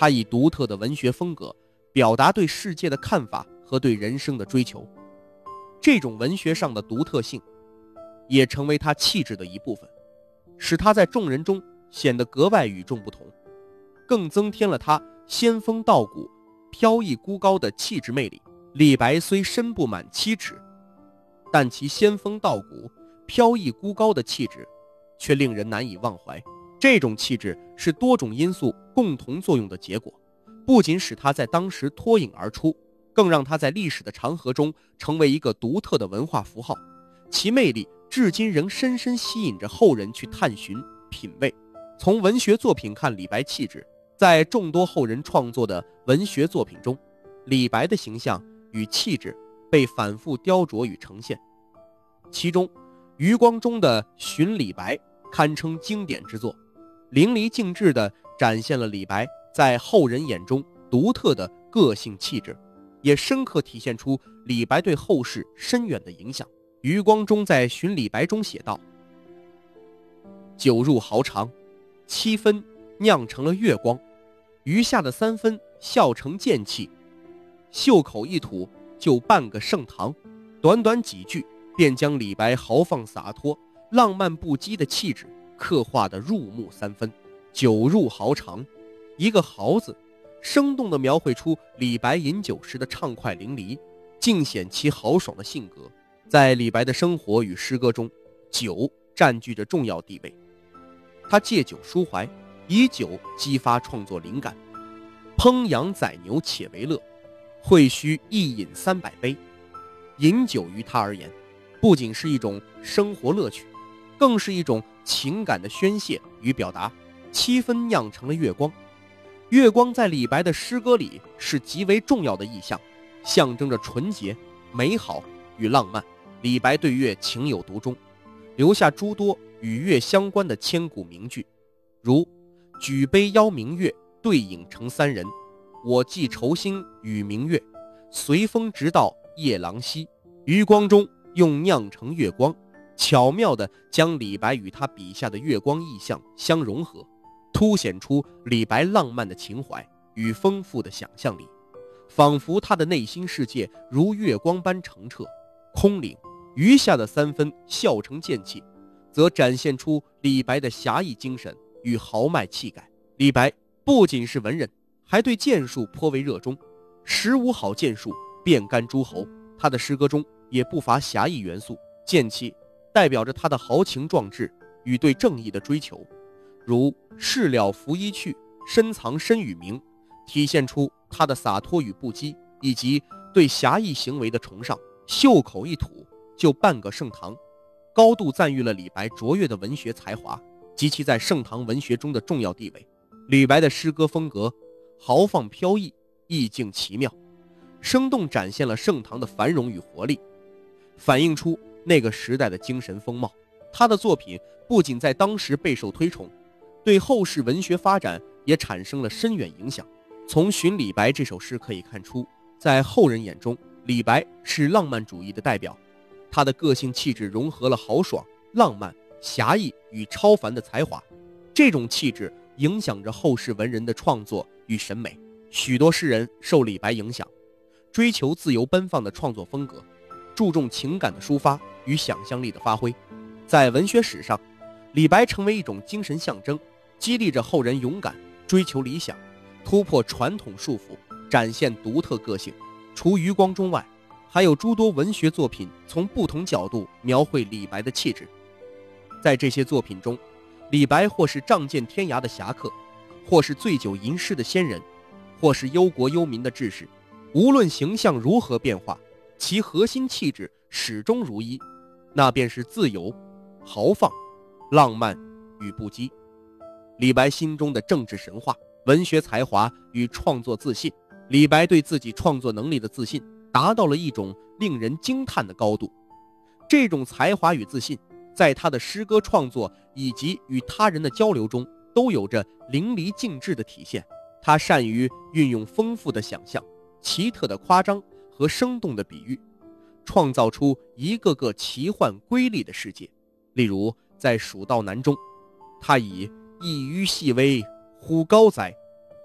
他以独特的文学风格表达对世界的看法和对人生的追求。这种文学上的独特性也成为他气质的一部分，使他在众人中显得格外与众不同，更增添了他仙风道骨、飘逸孤高的气质魅力。李白虽身不满7尺，但其仙风道骨、飘逸孤高的气质却令人难以忘怀。这种气质是多种因素共同作用的结果，不仅使他在当时脱颖而出，更让他在历史的长河中成为一个独特的文化符号，其魅力至今仍深深吸引着后人去探寻品味。从文学作品看李白气质，在众多后人创作的文学作品中，李白的形象与气质被反复雕琢与呈现。其中余光中的《寻李白》堪称经典之作，淋漓尽致地展现了李白在后人眼中独特的个性气质，也深刻体现出李白对后世深远的影响。余光中在《寻李白》中写道：酒入豪肠，7分酿成了月光，余下的3分笑成剑气，袖口一吐就半个盛唐。短短几句便将李白豪放洒脱、浪漫不羁的气质刻画得入木3分。酒入豪肠，一个豪字生动地描绘出李白饮酒时的畅快淋漓，尽显其豪爽的性格。在李白的生活与诗歌中，酒占据着重要地位。他借酒抒怀，以酒激发创作灵感。烹羊宰牛且为乐，会须一饮300杯。饮酒于他而言，不仅是一种生活乐趣，更是一种情感的宣泄与表达。7分酿成了月光，月光在李白的诗歌里是极为重要的意象，象征着纯洁、美好与浪漫。李白对月情有独钟，留下诸多与月相关的千古名句，如举杯邀明月，对影成3人，我寄愁心与明月，随风直到夜郎西。余光中用酿成月光巧妙地将李白与他笔下的月光意象相融合，凸显出李白浪漫的情怀与丰富的想象力，仿佛他的内心世界如月光般澄澈空灵。余下的3分笑成剑气，则展现出李白的侠义精神与豪迈气概。李白不仅是文人，还对剑术颇为热衷，时无好剑术，遍干诸侯。他的诗歌中也不乏侠义元素，剑气代表着他的豪情壮志与对正义的追求，如事了拂衣去，深藏身与名，体现出他的洒脱与不羁，以及对侠义行为的崇尚。袖口一吐就半个盛唐，高度赞誉了李白卓越的文学才华及其在盛唐文学中的重要地位。李白的诗歌风格豪放飘逸，意境奇妙，生动展现了盛唐的繁荣与活力，反映出那个时代的精神风貌。他的作品不仅在当时备受推崇，对后世文学发展也产生了深远影响。从《寻李白》这首诗可以看出，在后人眼中，李白是浪漫主义的代表，他的个性气质融合了豪爽、浪漫、侠义与超凡的才华，这种气质影响着后世文人的创作与审美。许多诗人受李白影响，追求自由奔放的创作风格，注重情感的抒发与想象力的发挥。在文学史上，李白成为一种精神象征，激励着后人勇敢追求理想，突破传统束缚，展现独特个性。除余光中外，还有诸多文学作品从不同角度描绘李白的气质。在这些作品中，李白或是仗剑天涯的侠客，或是醉酒吟诗的仙人，或是忧国忧民的志士。无论形象如何变化，其核心气质始终如一，那便是自由、豪放、浪漫与不羁。李白心中的政治神话、文学才华与创作自信，李白对自己创作能力的自信达到了一种令人惊叹的高度。这种才华与自信在他的诗歌创作以及与他人的交流中都有着淋漓尽致的体现。他善于运用丰富的想象、奇特的夸张和生动的比喻，创造出一个个奇幻瑰丽的世界。例如在《蜀道难》中，他以一隅细微忽高哉，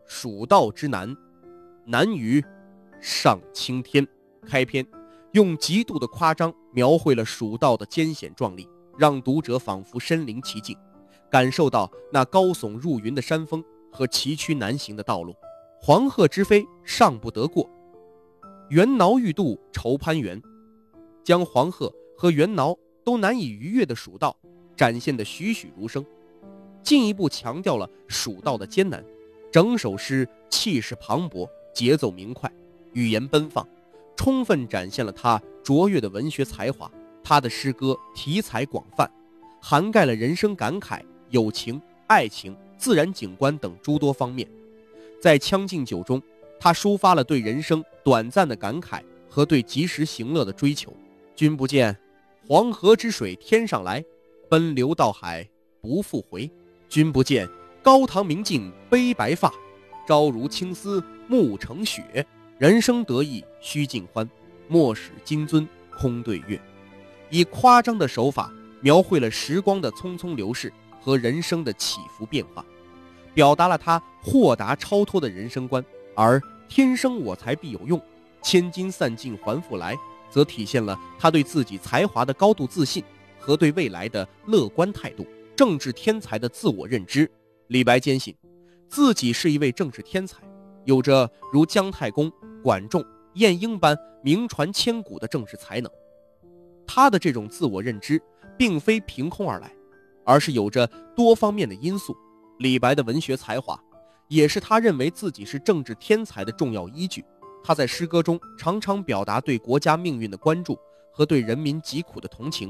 蜀道之难，难于上青天。开篇用极度的夸张描绘了蜀道的艰险壮丽，让读者仿佛身临其境，感受到那高耸入云的山峰和崎岖难行的道路。黄鹤之飞尚不得过，猿猱欲度愁攀援。将黄鹤和猿猱都难以逾越的蜀道展现得栩栩如生，进一步强调了蜀道的艰难。整首诗气势磅礴，节奏明快，语言奔放，充分展现了他卓越的文学才华。他的诗歌题材广泛，涵盖了人生感慨、友情、爱情、自然景观等诸多方面。在《将进酒》中，他抒发了对人生短暂的感慨和对及时行乐的追求。君不见黄河之水天上来，奔流到海不复回。君不见高堂明镜悲白发，朝如青丝暮成雪。人生得意须尽欢，莫使金樽空对月。以夸张的手法描绘了时光的匆匆流逝和人生的起伏变化，表达了他豁达超脱的人生观。而天生我材必有用，千金散尽还复来，则体现了他对自己才华的高度自信和对未来的乐观态度，政治天才的自我认知。李白坚信自己是一位政治天才，有着如姜太公、管仲、晏婴般名传千古的政治才能。他的这种自我认知并非凭空而来，而是有着多方面的因素。李白的文学才华也是他认为自己是政治天才的重要依据。他在诗歌中常常表达对国家命运的关注和对人民疾苦的同情。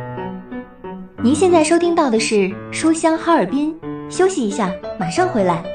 您现在收听到的是书香哈尔滨，休息一下，马上回来。